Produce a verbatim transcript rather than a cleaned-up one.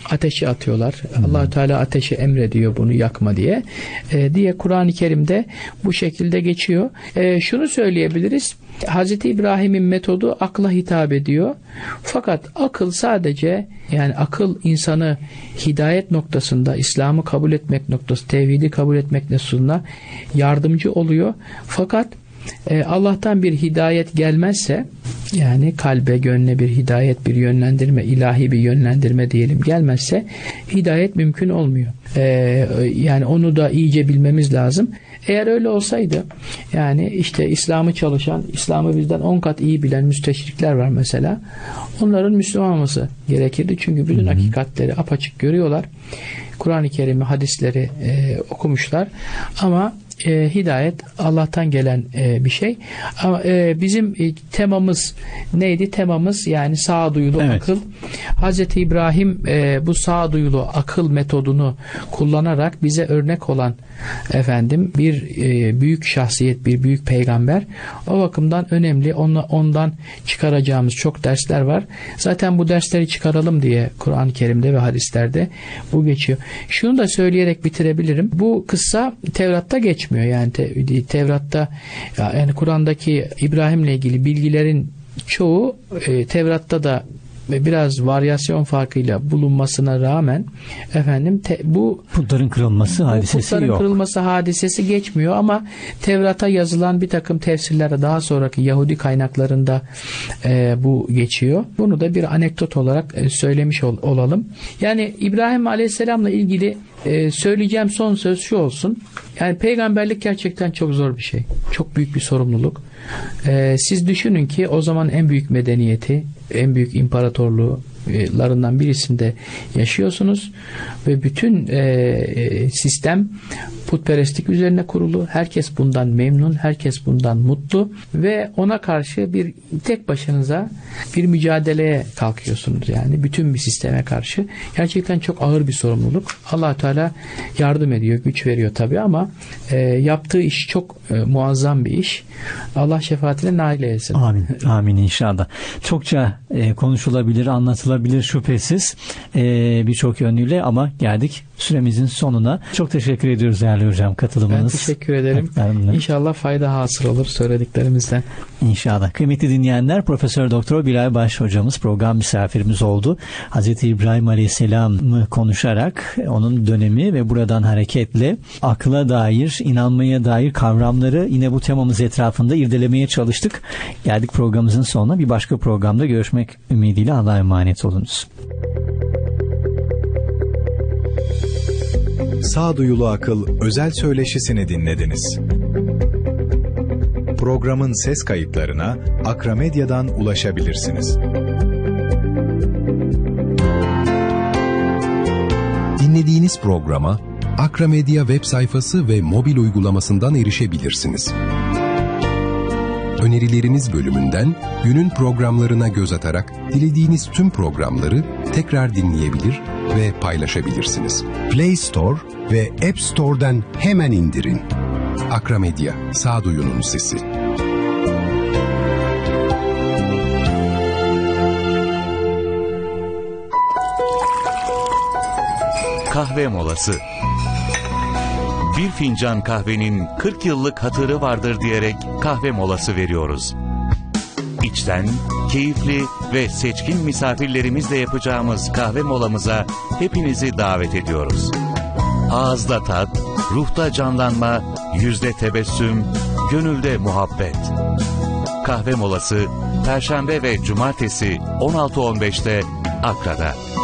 ateşe atıyorlar. Hmm. Allah-u Teala ateşe emrediyor bunu yakma diye. E, diye Kur'an-ı Kerim'de bu şekilde geçiyor. E, şunu söyleyebiliriz. Hazreti İbrahim'in metodu akla hitap ediyor. Fakat akıl sadece, yani akıl insanı hidayet noktasında, İslam'ı kabul etmek noktası, tevhidi kabul etmek noktasında yardımcı oluyor. Fakat e, Allah'tan bir hidayet gelmezse, yani kalbe, gönle bir hidayet, bir yönlendirme, ilahi bir yönlendirme diyelim gelmezse hidayet mümkün olmuyor. E, yani onu da iyice bilmemiz lazım. Eğer öyle olsaydı, yani işte İslam'ı çalışan, İslam'ı bizden on kat iyi bilen müsteşrikler var mesela. Onların Müslüman olması gerekirdi. Çünkü bütün Hı-hı. hakikatleri apaçık görüyorlar. Kur'an-ı Kerim'i, hadisleri e, okumuşlar. Ama e, hidayet Allah'tan gelen e, bir şey. Ama e, bizim e, temamız neydi? Temamız yani sağduyulu evet. akıl. Hazreti İbrahim e, bu sağduyulu akıl metodunu kullanarak bize örnek olan efendim bir e, büyük şahsiyet, bir büyük peygamber. O bakımdan önemli. Onla, ondan çıkaracağımız çok dersler var. Zaten bu dersleri çıkaralım diye Kur'an-ı Kerim'de ve hadislerde bu geçiyor. Şunu da söyleyerek bitirebilirim. Bu kıssa Tevrat'ta geçmiyor. Yani te, Tevrat'ta yani Kur'an'daki İbrahim'le ilgili bilgilerin çoğu e, Tevrat'ta da ve biraz varyasyon farkıyla bulunmasına rağmen efendim te, bu putların kırılması bu hadisesi putların yok. kırılması hadisesi geçmiyor ama Tevrat'a yazılan bir takım tefsirlere daha sonraki Yahudi kaynaklarında e, bu geçiyor. Bunu da bir anekdot olarak e, söylemiş ol, olalım. Yani İbrahim Aleyhisselam'la ilgili e, söyleyeceğim son söz şu olsun. Yani peygamberlik gerçekten çok zor bir şey. Çok büyük bir sorumluluk. E, siz düşünün ki o zaman en büyük medeniyeti, en büyük imparatorluğlarından birisinde yaşıyorsunuz ve bütün e, sistem putperestlik üzerine kurulu. Herkes bundan memnun, herkes bundan mutlu ve ona karşı bir tek başınıza bir mücadeleye kalkıyorsunuz. Yani bütün bir sisteme karşı. Gerçekten çok ağır bir sorumluluk. Allah-u Teala yardım ediyor, güç veriyor tabii ama e, yaptığı iş çok e, muazzam bir iş. Allah şefaatine nail eylesin. Amin. Amin inşallah. Çokça e, konuşulabilir, anlatılabilir şüphesiz e, birçok yönüyle ama geldik süremizin sonuna. Çok teşekkür ediyoruz değerli hocam katılımınız. Ben teşekkür ederim. Haklarında. İnşallah fayda hasıl olur söylediklerimizden. İnşallah. Kıymetli dinleyenler, Profesör Doktor Bilal Baş hocamız program misafirimiz oldu. Hazreti İbrahim Aleyhisselam'ı konuşarak onun dönemi ve buradan hareketle akla dair, inanmaya dair kavramları yine bu temamız etrafında irdelemeye çalıştık. Geldik programımızın sonuna. Bir başka programda görüşmek ümidiyle Allah'a emanet olunuz. Sağduyulu Akıl özel söyleşisini dinlediniz. Programın ses kayıtlarına Akramedya'dan ulaşabilirsiniz. Dinlediğiniz programa Akramedya web sayfası ve mobil uygulamasından erişebilirsiniz. Önerileriniz bölümünden günün programlarına göz atarak dilediğiniz tüm programları tekrar dinleyebilir ve paylaşabilirsiniz. Play Store ve App Store'dan hemen indirin. Akramedya, sağduyunun sesi. Kahve molası. Bir fincan kahvenin kırk yıllık hatırı vardır diyerek kahve molası veriyoruz. İçten, keyifli ve seçkin misafirlerimizle yapacağımız kahve molamıza hepinizi davet ediyoruz. Ağızda tat, ruhta canlanma, yüzde tebessüm, gönülde muhabbet. Kahve molası Perşembe ve Cumartesi on altı on beşte Akra'da.